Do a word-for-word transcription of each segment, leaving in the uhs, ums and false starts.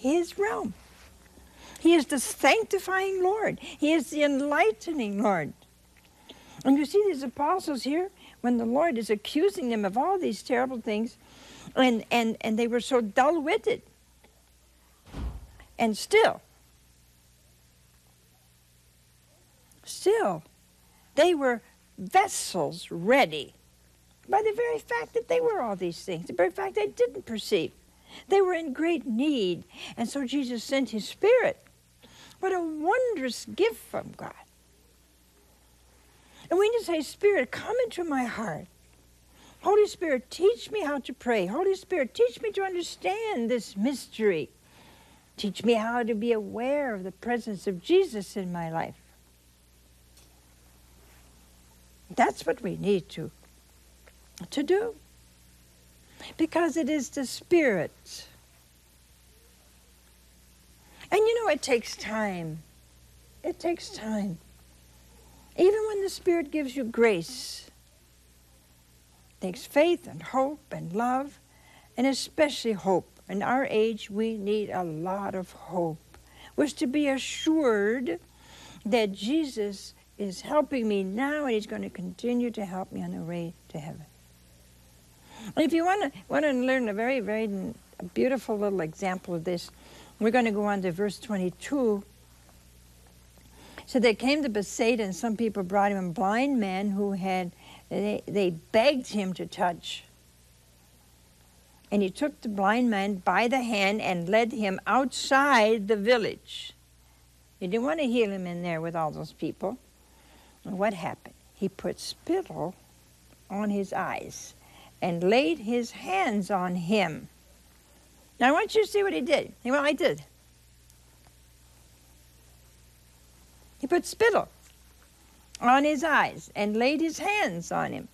his realm. He is the sanctifying Lord. He is the enlightening Lord. And you see these apostles here, when the Lord is accusing them of all these terrible things, and, and, and they were so dull-witted. And still, still, they were vessels ready by the very fact that they were all these things, the very fact they didn't perceive. They were in great need, and so Jesus sent his Spirit. What a wondrous gift from God. And we need to say, Spirit, come into my heart. Holy Spirit, teach me how to pray. Holy Spirit, teach me to understand this mystery. Teach me how to be aware of the presence of Jesus in my life. That's what we need to, to do. Because it is the Spirit. And you know, it takes time. It takes time. Even when the Spirit gives you grace, it takes faith and hope and love, and especially hope. In our age, we need a lot of hope. We're to be assured that Jesus is helping me now, and he's going to continue to help me on the way to heaven. And if you want to want to learn a very, very a beautiful little example of this, we're going to go on to verse twenty-two. So they came to Bethsaida, and some people brought him a blind man who had, they, they begged him to touch. And he took the blind man by the hand and led him outside the village. He didn't want to heal him in there with all those people. And what happened? He put spittle on his eyes and laid his hands on him. Now I want you to see what he did. Well, I did. He put spittle on his eyes and laid his hands on him.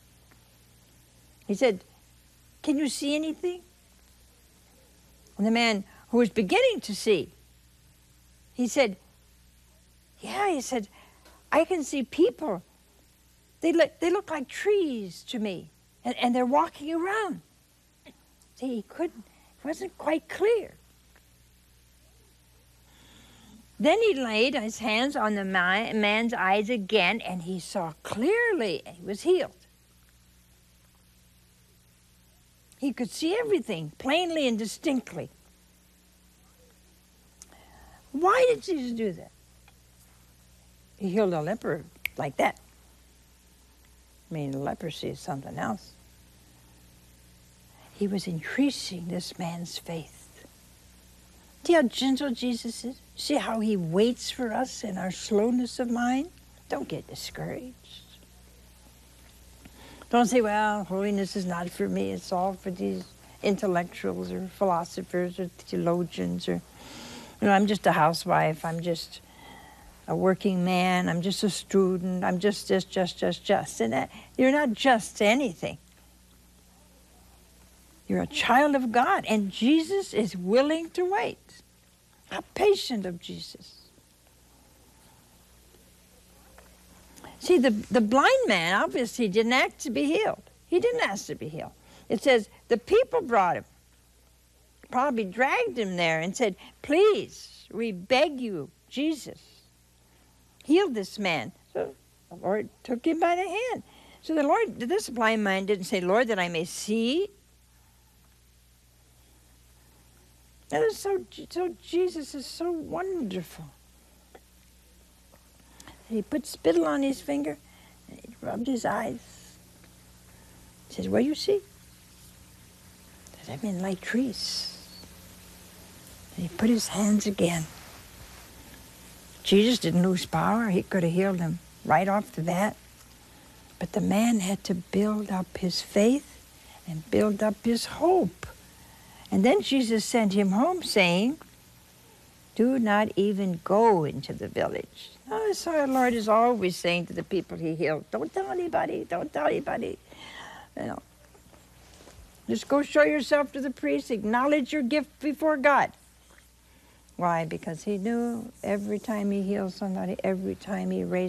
He said, can you see anything? And the man who was beginning to see, he said, yeah, he said, I can see people. They look, they look like trees to me, and, and they're walking around. See, he couldn't, it wasn't quite clear. Then he laid his hands on the man's eyes again, and he saw clearly, and he was healed. He could see everything plainly and distinctly. Why did Jesus do that? He healed a leper like that. I mean, leprosy is something else. He was increasing this man's faith. See how gentle Jesus is? See how he waits for us in our slowness of mind? Don't get discouraged. Don't say, well, holiness is not for me. It's all for these intellectuals or philosophers or theologians. Or, you know, I'm just a housewife. I'm just a working man. I'm just a student. I'm just, just, just, just, just. And that, you're not just anything. You're a child of God, and Jesus is willing to wait. How patient of Jesus. See, the, the blind man obviously didn't ask to be healed. He didn't ask to be healed. It says the people brought him, probably dragged him there and said, please, we beg you, Jesus, heal this man. So the Lord took him by the hand. So the Lord, this blind man didn't say, Lord, that I may see. That is so, so Jesus is so wonderful. He put spittle on his finger, and he rubbed his eyes. He says, what do you see? He said, I mean, like trees. And he put his hands again. Jesus didn't lose power. He could have healed him right off the bat. But the man had to build up his faith and build up his hope. And then Jesus sent him home saying, do not even go into the village. Oh, so our Lord is always saying to the people he healed, don't tell anybody, don't tell anybody. You know, just go show yourself to the priest, acknowledge your gift before God. Why? Because he knew every time he healed somebody, every time he raised